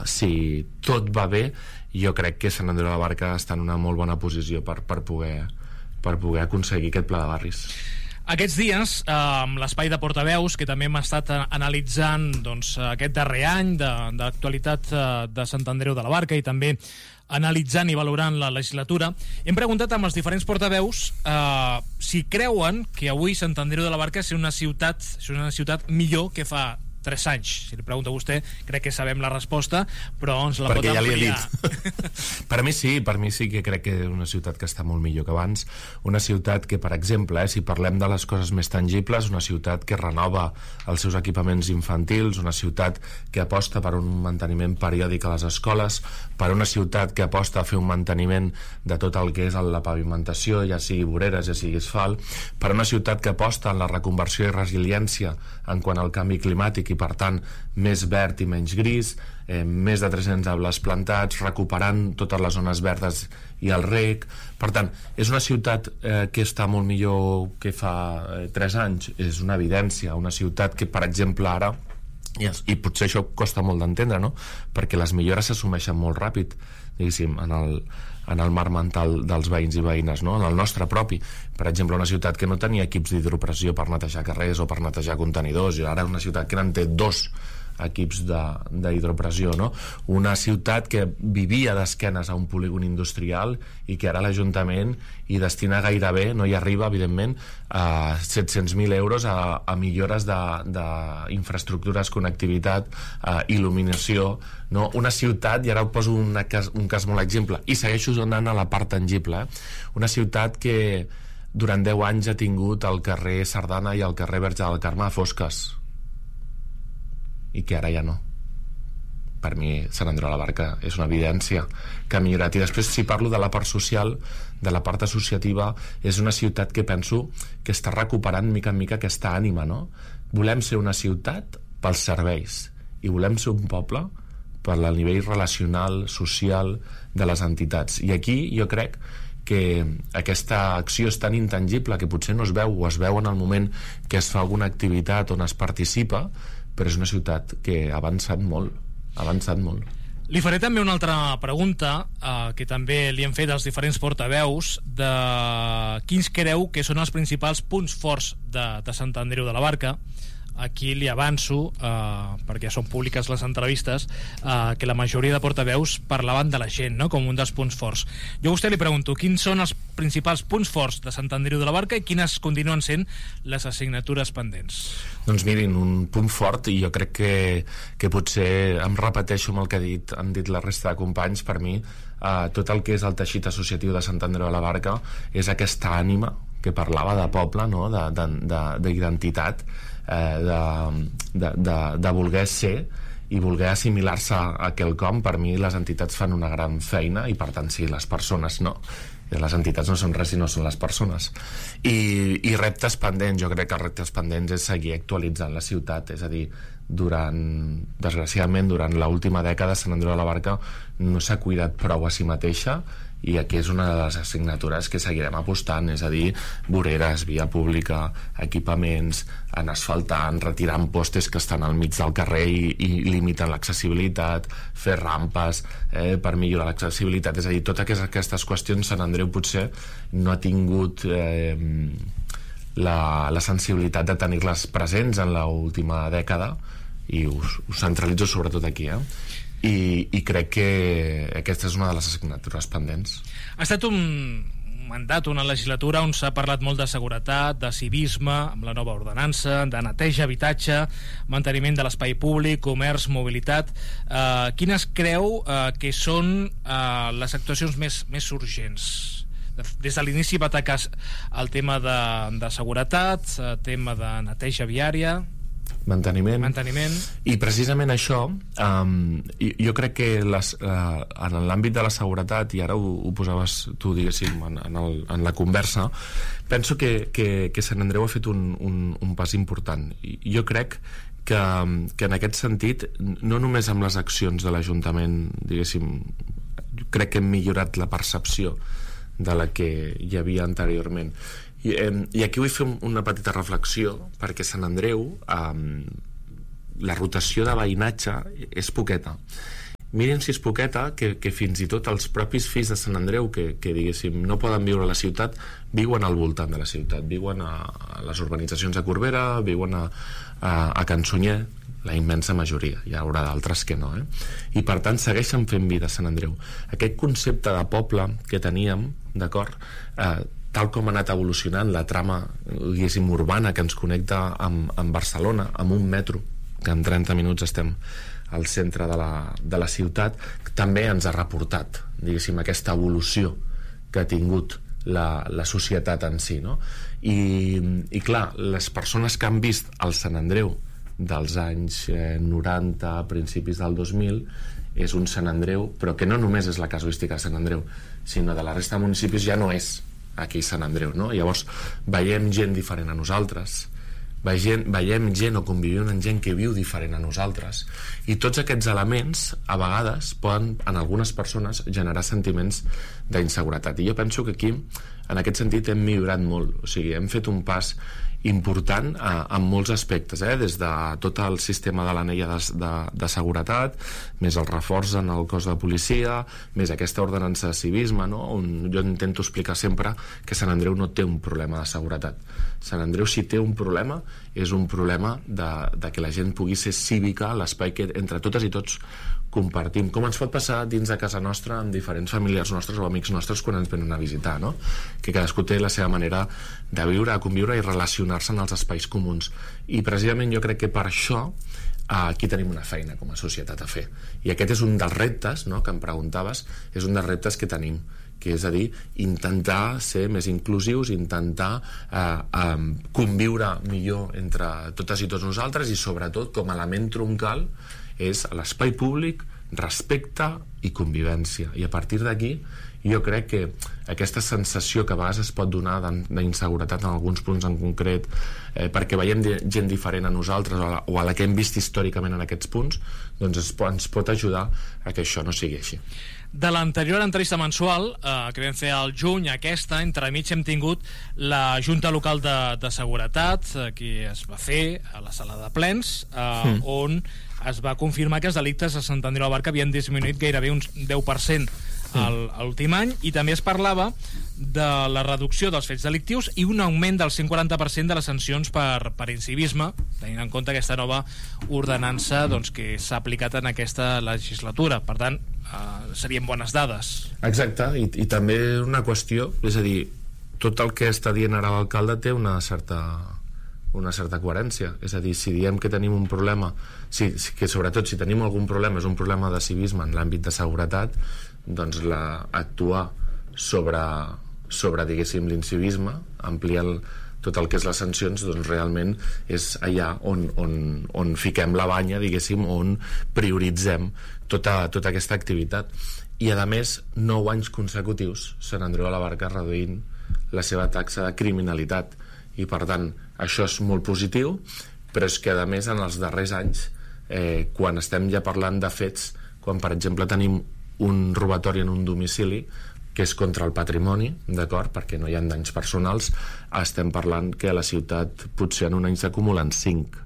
si tot va bé, jo crec que Sant Andreu de la Barca està en una molt bona posició per poder aconseguir aquest pla de barris. Aquests dies, amb l'espai de portaveus, que també hem estat analitzant aquest darrer any d'actualitat de Sant Andreu de la Barca i també analitzant i valorant la legislatura, hem preguntat amb els diferents portaveus si creuen que avui Sant Andreu de la Barca és una ciutat millor que fa 3 anys. Si li pregunto a vostè, crec que sabem la resposta, però ens la pot ampliar. Perquè ja li he dit. Per mi sí que crec que és una ciutat que està molt millor que abans. Una ciutat que, per exemple, si parlem de les coses més tangibles, una ciutat que renova els seus equipaments infantils, una ciutat que aposta per un manteniment periòdic a les escoles, per una ciutat que aposta a fer un manteniment de tot el que és la pavimentació, ja sigui voreres, ja sigui asfalt, per una ciutat que aposta en la reconversió i resiliència en quant al canvi climàtic i, per tant, més verd i menys gris, més de 300 arbres plantats, recuperant totes les zones verdes i el reg. Per tant, és una ciutat que està molt millor que fa 3 anys, és una evidència. Una ciutat que, per exemple, ara, i potser això costa molt d'entendre, no?, perquè les millores s'assumeixen molt ràpid, diguéssim, en el marc mental dels veïns i veïnes, no?, en el nostre propi. Per exemple, una ciutat que no tenia equips d'hidropressió per netejar carrers o per netejar contenidors, i ara una ciutat que en té 2 equips d'hidropressió, no? Una ciutat que vivia d'esquenes a un polígon industrial i que ara l'Ajuntament hi destina gairebé, no hi arriba, evidentment, a 700.000 euros a millores d'infraestructures, connectivitat, il·luminació, no? Una ciutat, i ara poso un cas molt exemple, i segueixo anant a la part tangible, una ciutat que durant 10 anys ha tingut el carrer Sardana i el carrer Verge del Carme a fosques, i que ara ja no. Per mi Sant Andreu de la Barca és una evidència que ha millorat. I després, si parlo de la part social, de la part associativa, és una ciutat que penso que està recuperant mica en mica aquesta ànima, no? Volem ser una ciutat pels serveis i volem ser un poble per al nivell relacional, social de les entitats. I aquí jo crec que aquesta acció és tan intangible que potser no es veu o es veu en el moment que es fa alguna activitat on es participa, però és una ciutat que ha avançat molt. Li faré també una altra pregunta que també li hem fet als diferents portaveus de quins creu que són els principals punts forts de Sant Andreu de la Barca. Aquí li avanço, perquè són públiques les entrevistes, que la majoria de portaveus parlaven de la gent, no?, com un dels punts forts. Jo a vostè li pregunto quins són els principals punts forts de Sant Andreu de la Barca i quines continuen sent les assignatures pendents. Doncs mirin, un punt fort, i jo crec que potser em repeteixo amb el que han dit la resta de companys, per mi tot el que és el teixit associatiu de Sant Andreu de la Barca és aquesta ànima que parlava de poble, no?, d'identitat, de voler ser i voler assimilar-se a quelcom. Per mi les entitats fan una gran feina i, per tant, sí, les persones no. Les entitats no són res si no són les persones. I reptes pendents, jo crec que els reptes pendents és seguir actualitzant la ciutat, és a dir, desgraciadament durant l'última dècada Sant Andreu de la Barca no s'ha cuidat prou a si mateixa, i aquí és una de les assignatures que seguirem apostant, és a dir, voreres, via pública, equipaments, en asfaltar, en retirant postes que estan al mig del carrer i limiten l'accessibilitat, fer rampes per millorar l'accessibilitat. És a dir, totes aquestes qüestions Sant Andreu potser no ha tingut la sensibilitat de tenir-les presents en l'última dècada, i ho centralitzo sobretot aquí, i crec que aquesta és una de les assignatures pendents. Ha estat un mandat, una legislatura on s'ha parlat molt de seguretat, de civisme, amb la nova ordenança, de neteja, habitatge, manteniment de l'espai públic, comerç, mobilitat. Quines creu que són les actuacions més urgents? Des de l'inici va atacar el tema de seguretat, el tema de neteja viària, manteniment. I precisament això, jo crec que en l'àmbit de la seguretat, i ara ho posaves tu, diguéssim, en la conversa, penso que Sant Andreu ha fet un pas important. Jo crec que en aquest sentit, no només amb les accions de l'Ajuntament, diguéssim, crec que hem millorat la percepció de la que hi havia anteriorment. I aquí vull fer una petita reflexió, perquè Sant Andreu la rotació de veïnatge és poqueta, mirin si és poqueta, que fins i tot els propis fills de Sant Andreu que diguéssim no poden viure a la ciutat, viuen al voltant de la ciutat, viuen a les urbanitzacions de Corbera, viuen a Can Sunyer, la immensa majoria, hi haurà d'altres que no, i per tant segueixen fent vida a Sant Andreu. Aquest concepte de poble que teníem, d'acord, tal com ha anat evolucionant la trama, diguéssim, urbana que ens connecta amb Barcelona, amb un metro, que en 30 minuts estem al centre de la ciutat, també ens ha reportat, diguéssim, aquesta evolució que ha tingut la societat en si, no? I clar, les persones que han vist el Sant Andreu dels anys 90 a principis del 2000 és un Sant Andreu, però que no només és la casuística de Sant Andreu, sinó de la resta de municipis ja no és aquí Sant Andreu, no? Llavors veiem gent diferent a nosaltres, veiem gent o convivim amb gent que viu diferent a nosaltres, i tots aquests elements a vegades poden en algunes persones generar sentiments d'inseguretat, i jo penso que aquí en aquest sentit hem millorat molt, o sigui, hem fet un pas important en molts aspectes, des de tot el sistema de l'anella de seguretat, més el reforç en el cos de policia, més aquesta ordenança de civisme, no? On jo intento explicar sempre que Sant Andreu no té un problema de seguretat. Sant Andreu, si té un problema, és un problema de que la gent pugui ser cívica a l'espai que entre totes i tots compartim, com ens pot passar dins de casa nostra amb diferents familiars nostres o amics nostres quan ens venen a visitar, no? Que cadascú té la seva manera de viure, de conviure i relacionar-se en els espais comuns, i precisament jo crec que per això aquí tenim una feina com a societat a fer, i aquest és un dels reptes, no?, que em preguntaves, és un dels reptes que tenim, que és a dir, intentar ser més inclusius, intentar conviure millor entre totes i tots nosaltres, i sobretot com a element troncal és l'espai públic, respecte i convivència, i a partir d'aquí jo crec que aquesta sensació que a vegades es pot donar d'inseguretat en alguns punts en concret, perquè veiem gent diferent a nosaltres o a la que hem vist històricament en aquests punts, doncs ens pot ajudar a que això no sigui així. De l'anterior entrevista mensual que vam fer al juny, aquesta, entremig hem tingut la Junta Local de Seguretat, que es va fer a la sala de plens, on es va confirmar que els delictes a Sant Andreu de la Barca havien disminuït gairebé un 10% l'últim any, i també es parlava de la reducció dels fets delictius i un augment del 140% de les sancions per incivisme, tenint en compte aquesta nova ordenança que s'ha aplicat en aquesta legislatura. Per tant, serien bones dades. Exacte, i també una qüestió, és a dir, tot el que està dient ara l'alcalde té una certa coherència, és a dir, si diem que tenim un problema, que sobretot si tenim algun problema és un problema de civisme en l'àmbit de seguretat, doncs actuar sobre diguéssim l'incivisme, ampliant tot el que és les sancions, doncs realment és allà on fiquem la banya, diguéssim, on prioritzem tota aquesta activitat. I a més 9 anys consecutius Sant Andreu de la Barca reduint la seva taxa de criminalitat, i per tant això és molt positiu, però és que a més en els darrers anys, quan estem ja parlant de fets, quan per exemple tenim un robatori en un domicili que és contra el patrimoni, d'acord, perquè no hi ha danys personals, estem parlant que a la ciutat potser en un any s'acumulen 5.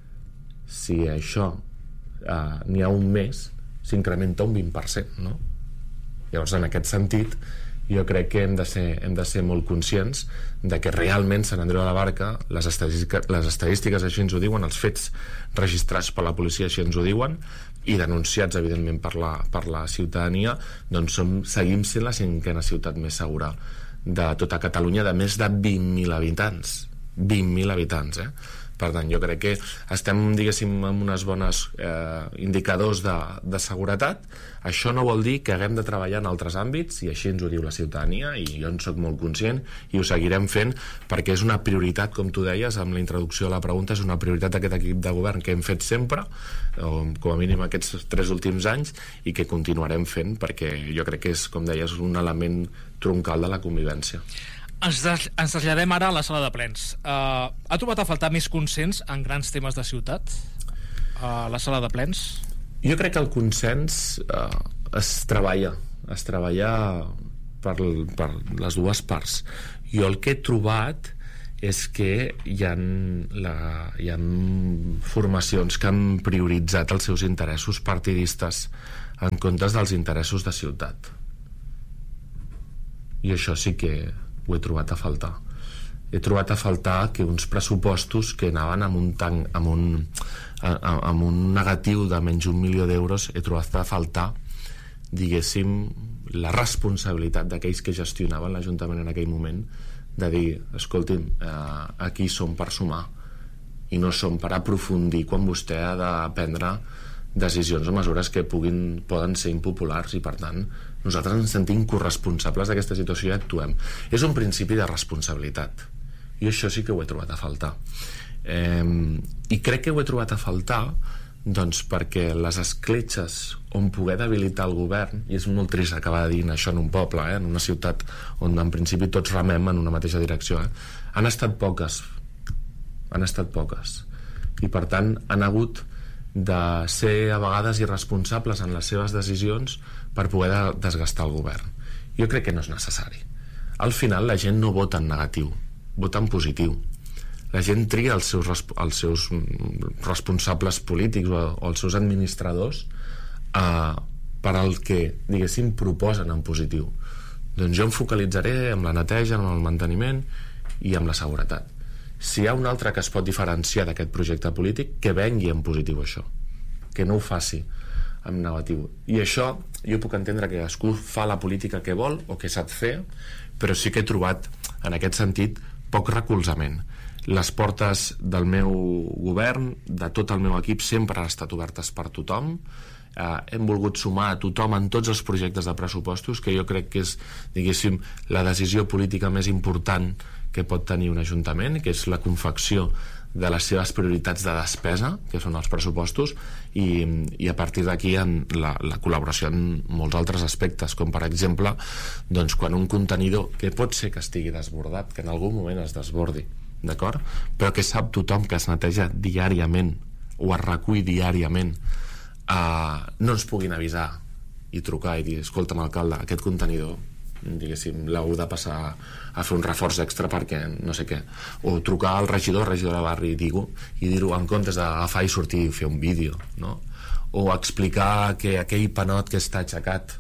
Si això n'hi ha un mes, s'incrementa un 20%, no? Llavors, en aquest sentit, jo crec que hem de ser molt conscients de que realment Sant Andreu de la Barca, les estadístiques així ens ho diuen, els fets registrats per la policia així ens ho diuen, i denunciats evidentment per la ciutadania, doncs seguim sent la 5a ciutat més segura de tota Catalunya, de més de 20.000 habitants. 20.000 habitants, Per tant, jo crec que estem, diguéssim, amb unes bones indicadors de seguretat. Això no vol dir que haguem de treballar en altres àmbits, i així ens ho diu la ciutadania, i jo en soc molt conscient, i ho seguirem fent, perquè és una prioritat, com tu deies, amb la introducció de la pregunta, és una prioritat d'aquest equip de govern que hem fet sempre, o com a mínim aquests 3 últims anys, i que continuarem fent, perquè jo crec que és, com deies, un element troncal de la convivència. Ens traslladem ara a la sala de plens. Ha trobat a faltar més consens en grans temes de ciutat a la sala de plens? Jo crec que el consens es treballa per les dues parts. Jo el que he trobat és que hi ha formacions que han prioritzat els seus interessos partidistes en comptes dels interessos de ciutat. I això sí que ho he trobat a faltar. He trobat a faltar que uns pressupostos que anaven amb un negatiu de menys d'1 milió d'euros, he trobat a faltar, diguéssim, la responsabilitat d'aquells que gestionaven l'Ajuntament en aquell moment, de dir, escolti'm, aquí som per sumar i no som per aprofundir quan vostè ha de prendre decisions o mesures que poden ser impopulars, i per tant nosaltres ens sentim corresponsables d'aquesta situació i actuem. És un principi de responsabilitat, i això sí que ho he trobat a faltar, i crec que ho he trobat a faltar doncs perquè les escletxes on poder debilitar el govern, i és molt trist acabar dient això en un poble, en una ciutat on en principi tots remem en una mateixa direcció, han estat poques, i per tant han hagut de ser a vegades irresponsables en les seves decisions per poder desgastar el govern. Jo crec que no és necessari. Al final la gent no vota en negatiu, vota en positiu. La gent tria els seus responsables polítics o els seus administradors per al que, diguéssim, proposen en positiu. Doncs jo em focalitzaré en la neteja, en el manteniment i en la seguretat. Si hi ha un altre que es pot diferenciar d'aquest projecte polític, que vengui en positiu això, que no ho faci en negatiu. I això jo puc entendre que cadascú fa la política que vol o que sap fer, però sí que he trobat en aquest sentit poc recolzament. Les portes del meu govern, de tot el meu equip, sempre han estat obertes per tothom. Hem volgut sumar a tothom en tots els projectes de pressupostos, que jo crec que és, diguéssim, la decisió política més important que pot tenir un ajuntament, que és la confecció de les seves prioritats de despesa, que són els pressupostos, i a partir d'aquí la col·laboració en molts altres aspectes, com per exemple doncs, quan un contenidor, que pot ser que estigui desbordat, que en algun moment es desbordi, d'acord? Però que sap tothom que es neteja diàriament o es recull diàriament, no ens puguin avisar i trucar i dir, escolta'm, alcalde, aquest contenidor, diguéssim, l'heu de passar a fer un reforç extra perquè no sé què, o trucar al regidor de barri i dir-ho en comptes d'agafar i sortir i fer un vídeo, no? O explicar que aquell panot que està aixecat,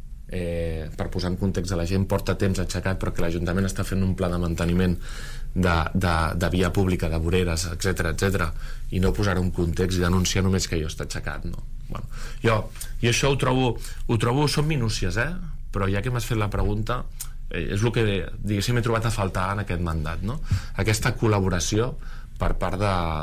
per posar en context a la gent, porta temps aixecat però que l'Ajuntament està fent un pla de manteniment de via pública, de voreres, etc, i no posar un context i denunciar només que allò està aixecat, no? Bueno, jo això ho trobo, són minúcies, però ja que m'has fet la pregunta, és el que, diguéssim, he trobat a faltar en aquest mandat, no? Aquesta col·laboració per part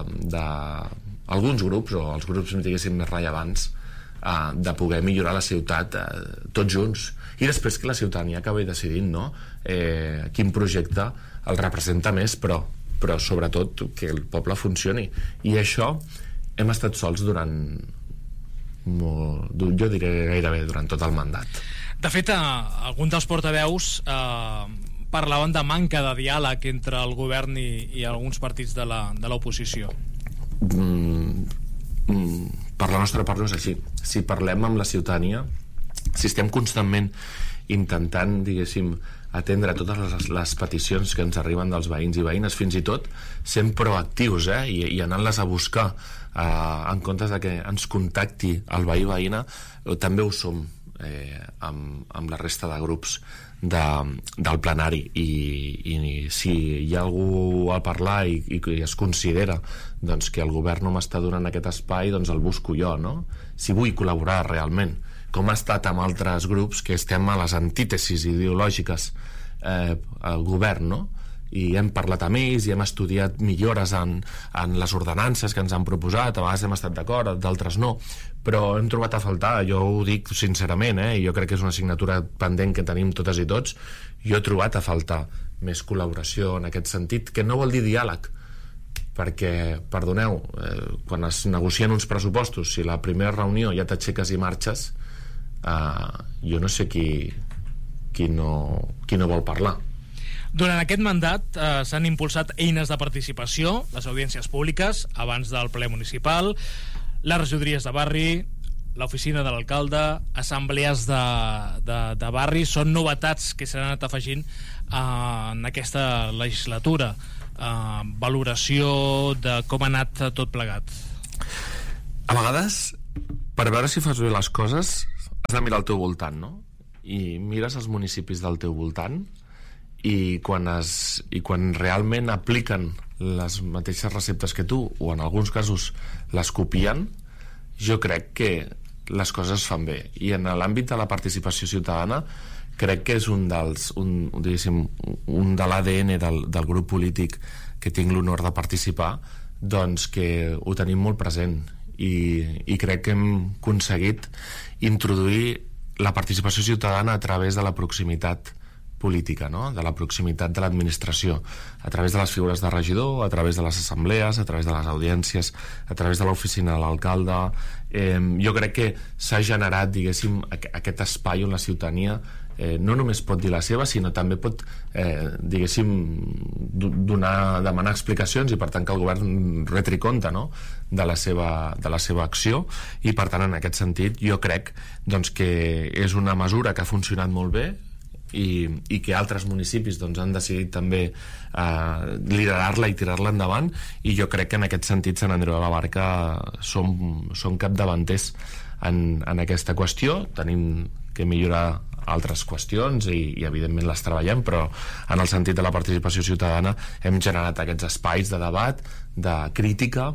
d'alguns grups, o els grups, diguéssim, més rellevants, de poder millorar la ciutat tots junts, i després que la ciutadania acabi decidint, no? Quin projecte el representa més, però sobretot que el poble funcioni. I això hem estat sols jo diré gairebé durant tot el mandat. De fet, alguns dels portaveus parlaven de manca de diàleg entre el govern i alguns partits de l'oposició. Per la nostra part no és així. Si parlem amb la ciutadania, si estem constantment intentant, diguéssim, atendre totes les peticions que ens arriben dels veïns i veïnes, fins i tot sent proactius, i anant-les a buscar en comptes de que ens contacti el veí o veïna, també ho som amb la resta de grups del plenari, i si hi ha algú a parlar i es considera doncs, que el govern no m'està donant aquest espai, doncs el busco jo, no? Si vull col·laborar realment, com ha estat amb altres grups que estem a les antítesis ideològiques al govern, no? I hem parlat amb ells i hem estudiat millores en les ordenances que ens han proposat. A vegades hem estat d'acord, d'altres no, però hem trobat a faltar, jo ho dic sincerament, i jo crec que és una assignatura pendent que tenim totes i tots. Jo he trobat a faltar més col·laboració en aquest sentit, que no vol dir diàleg, perquè, perdoneu, quan es negocien uns pressupostos, si la primera reunió ja t'aixeques i marxes, jo no sé qui no vol parlar. Durant aquest mandat s'han impulsat eines de participació, les audiències públiques abans del ple municipal, les regidories de barri, l'oficina de l'alcalde, assemblees de barri. Són novetats que s'han anat afegint en aquesta legislatura. Valoració de com ha anat tot plegat. A vegades, per veure si fas bé les coses, has de mirar al teu voltant, no? I mires els municipis del teu voltant i quan realment apliquen les mateixes receptes que tu, o en alguns casos les copien, jo crec que les coses es fan bé. I en l'àmbit de la participació ciutadana crec que és un de l'ADN del grup polític que tinc l'honor de participar, doncs que ho tenim molt present i crec que hem aconseguit introduir la participació ciutadana a través de la proximitat política, no? De la proximitat de l'administració, a través de les figures de regidor, a través de les assemblees, a través de les audiències, a través de l'oficina de l'alcalde. Jo crec que s'ha generat, diguéssim, aquest espai on la ciutadania no només pot dir la seva, sinó també pot, diguéssim, demanar explicacions i per tant que el govern retri compte, no? de la seva acció, i per tant en aquest sentit jo crec doncs, que és una mesura que ha funcionat molt bé i que altres municipis doncs, han decidit també liderar-la i tirar-la endavant, i jo crec que en aquest sentit Sant Andreu de la Barca som capdavanters en aquesta qüestió. Tenim que millorar altres qüestions i evidentment les treballem, però en el sentit de la participació ciutadana hem generat aquests espais de debat, de crítica,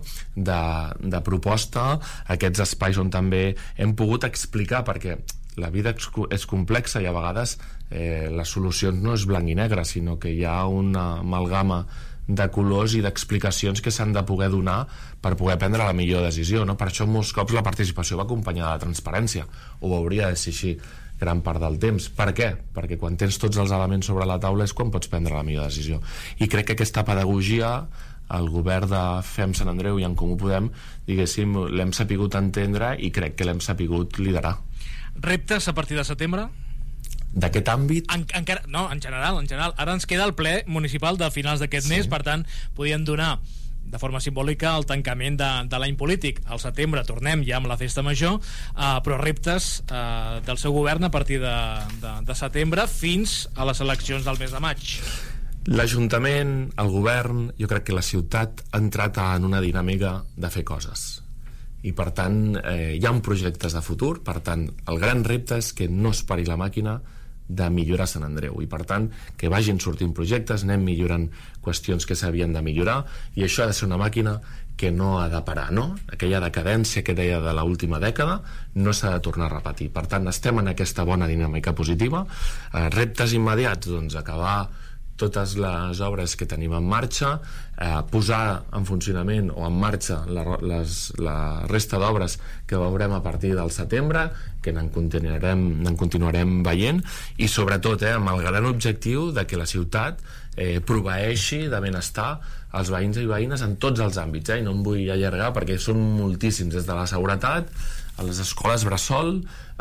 de proposta, aquests espais on també hem pogut explicar, perquè la vida és complexa i a vegades les solucions no és blanc i negre, sinó que hi ha una amalgama de colors i d'explicacions que s'han de poder donar per poder prendre la millor decisió, no? Per això molts cops la participació va acompanyada de transparència, o hauria de ser així gran part del temps. Per què? Perquè quan tens tots els elements sobre la taula és quan pots prendre la millor decisió. I crec que aquesta pedagogia el govern de FEM Sant Andreu i En Comú Podem, diguéssim, l'hem sapigut entendre i crec que l'hem sapigut liderar. Reptes a partir de setembre? D'aquest àmbit? Encara, no, en general. Ara ens queda el ple municipal de finals d'aquest mes, per tant, podien donar de forma simbòlica el tancament de l'any polític. Al setembre tornem ja amb la festa major, però reptes del seu govern a partir de setembre fins a les eleccions del mes de maig. L'Ajuntament, el govern, jo crec que la ciutat ha entrat en una dinàmica de fer coses. I per tant hi ha projectes de futur, per tant el gran repte és que no es pari la màquina de millorar Sant Andreu, i per tant que vagin sortint projectes, anem millorant qüestions que s'havien de millorar, i això ha de ser una màquina que no ha de parar, no? Aquella decadència que deia de l'última dècada no s'ha de tornar a repetir. Per tant estem en aquesta bona dinàmica positiva. Reptes immediats, doncs acabar totes les obres que tenim en marxa, posar en funcionament o en marxa la resta d'obres que veurem a partir del setembre, que n'en continuarem veient, i sobretot amb el gran objectiu de que la ciutat proveeixi de benestar als veïns i veïnes en tots els àmbits, i no em vull allargar perquè són moltíssims, des de la seguretat a les escoles bressol,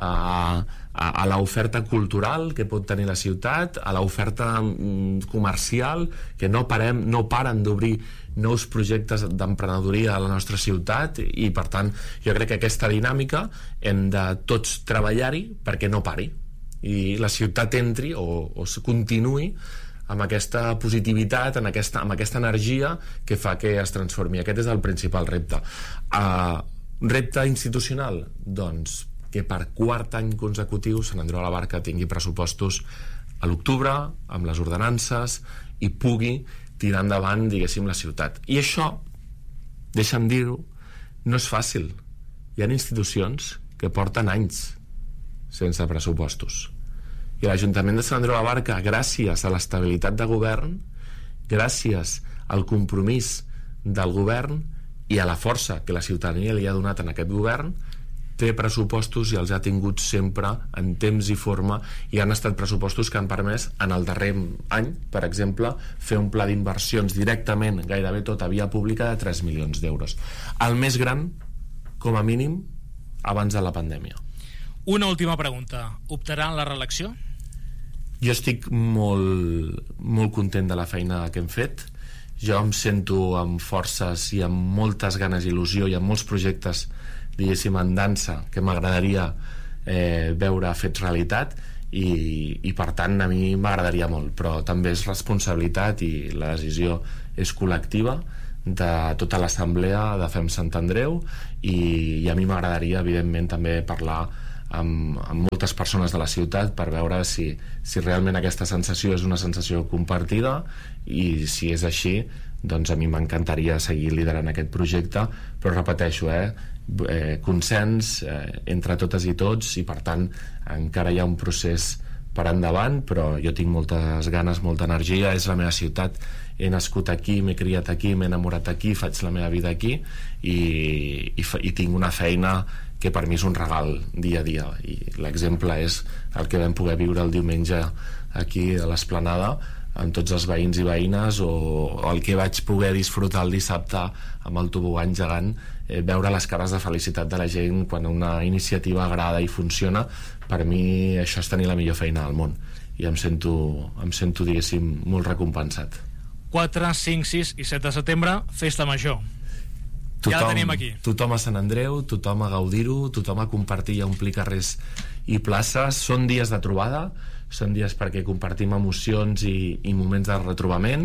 a l'oferta cultural que pot tenir la ciutat, a l'oferta comercial, que no paren d'obrir nous projectes d'emprenedoria a la nostra ciutat, i per tant jo crec que aquesta dinàmica hem de tots treballar-hi perquè no pari i la ciutat entri o continuï amb aquesta positivitat, amb aquesta energia que fa que es transformi. Aquest és el principal repte. Repte institucional? Doncs que per quart any consecutiu Sant Andreu de la Barca tingui pressupostos a l'octubre, amb les ordenances, i pugui tirar endavant, diguéssim, la ciutat. I això, deixa'm dir-ho, no és fàcil. Hi ha institucions que porten anys sense pressupostos. I l'Ajuntament de Sant Andreu de la Barca, gràcies a l'estabilitat de govern, gràcies al compromís del govern i a la força que la ciutadania li ha donat en aquest govern, té pressupostos i els ha tingut sempre en temps i forma, i han estat pressupostos que han permès en el darrer any, per exemple, fer un pla d'inversions directament, gairebé tota via pública, de 3 milions d'euros. El més gran, com a mínim, abans de la pandèmia. Una última pregunta. Optarà en la reelecció? Jo estic molt content de la feina que hem fet. Jo em sento amb forces i amb moltes ganes i il·lusió i amb molts projectes, diguéssim, en dansa que m'agradaria veure fets realitat, i per tant a mi m'agradaria molt, però també és responsabilitat i la decisió és col·lectiva de tota l'assemblea de FEM Sant Andreu, i a mi m'agradaria evidentment també parlar amb moltes persones de la ciutat per veure si realment aquesta sensació és una sensació compartida, i si és així, doncs a mi m'encantaria seguir liderant aquest projecte, però repeteixo, consens entre totes i tots, i per tant encara hi ha un procés per endavant, però jo tinc moltes ganes, molta energia. És la meva ciutat, he nascut aquí, m'he criat aquí, m'he enamorat aquí, faig la meva vida aquí, i tinc una feina que per mi és un regal dia a dia, i l'exemple és el que vam poder viure el diumenge aquí a l'Esplanada amb tots els veïns i veïnes, o el que vaig poder disfrutar el dissabte amb el tobogan gegant, veure les cares de felicitat de la gent quan una iniciativa agrada i funciona. Per mi això és tenir la millor feina del món, i em sento diguéssim molt recompensat. 4, 5, 6 i 7 de setembre, Festa Major. Ja la tenim aquí. Tothom a Sant Andreu, tothom a gaudir-ho, tothom a compartir i a omplir carrers i places. Són dies de trobada, són dies perquè compartim emocions i moments de retrobament,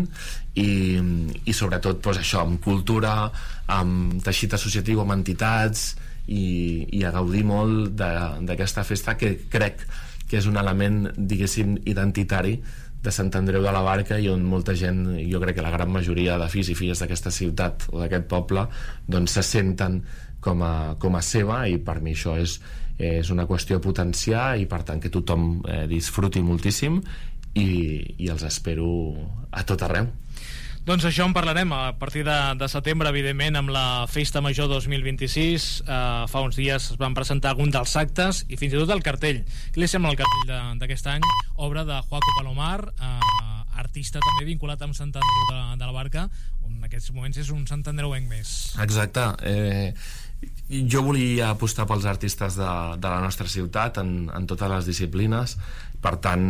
i sobretot doncs això, amb cultura, amb teixit associatiu, amb entitats, i a gaudir molt d'aquesta festa, que crec que és un element, diguéssim, identitari de Sant Andreu de la Barca, i on molta gent, jo crec que la gran majoria de fills i filles d'aquesta ciutat o d'aquest poble, doncs se senten com a seva, i per mi això és una qüestió a potenciar, i per tant que tothom disfruti moltíssim, i els espero a tot arreu. Doncs això en parlarem a partir de setembre, evidentment, amb la Festa Major 2026. Fa uns dies es van presentar alguns dels actes i fins i tot el cartell. Què li sembla el cartell d'aquest any? Obra de Joaco Palomar, artista també vinculat amb Sant Andreu de la Barca, on en aquests moments és un Sant Andreuenc més. Exacte. Jo volia apostar pels artistes de la nostra ciutat en totes les disciplines. Per tant,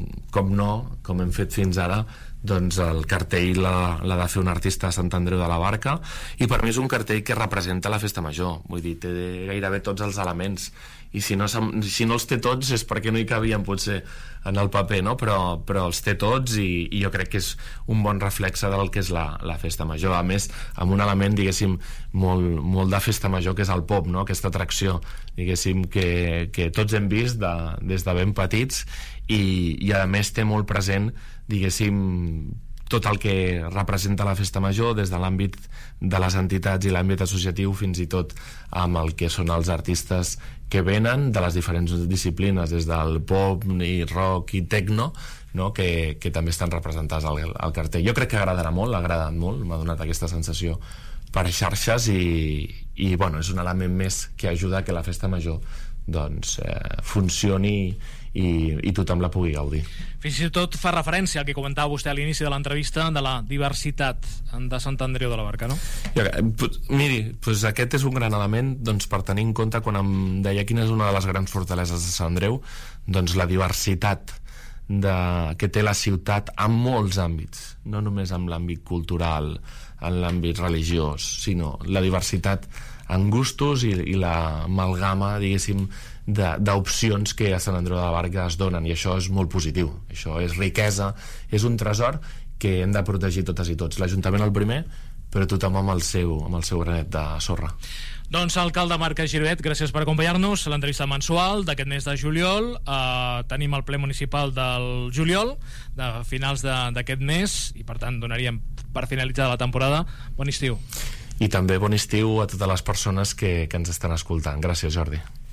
com hem fet fins ara, doncs el cartell l'ha de fer un artista de Sant Andreu de la Barca, i per mi és un cartell que representa la Festa Major. Vull dir, té gairebé tots els elements, i si no els té tots és perquè no hi cabien potser en el paper, no? Però els té tots, i jo crec que és un bon reflexe del que és la Festa Major. A més, amb un element, diguéssim, molt de Festa Major, que és el pop, no? Aquesta atracció, diguéssim, que tots hem vist des de ben petits, i a més té molt present, diguéssim, tot el que representa la Festa Major, des de l'àmbit de les entitats i l'àmbit associatiu, fins i tot amb el que són els artistes que venen de les diferents disciplines, des del pop i rock i techno, no? que també estan representats al cartell. Jo crec que agradarà molt, ha agradat molt, m'ha donat aquesta sensació per xarxes, i bueno, és un element més que ajuda a que la Festa Major doncs funcioni i tothom la pugui gaudir. Fins i tot fa referència al que comentava vostè a l'inici de l'entrevista, de la diversitat de Sant Andreu de la Barca, no? Miri, doncs aquest és un gran element, doncs, per tenir en compte, quan em deia quina és una de les grans fortaleses de Sant Andreu, doncs la diversitat que té la ciutat en molts àmbits, no només en l'àmbit cultural, en l'àmbit religiós, sinó la diversitat en gustos i l'amalgama, diguéssim, d'opcions que a Sant Andreu de la Barca es donen, i això és molt positiu. Això és riquesa, és un tresor que hem de protegir totes i tots. L'Ajuntament el primer, però tothom amb el seu granet de sorra. Doncs alcalde Marc Giribet, gràcies per acompanyar-nos a l'entrevista mensual d'aquest mes de juliol. Tenim el ple municipal del juliol, de finals d'aquest mes, i per tant donaríem per finalitzar la temporada. Bon estiu. I també bon estiu a totes les persones que ens estan escoltant. Gràcies, Jordi.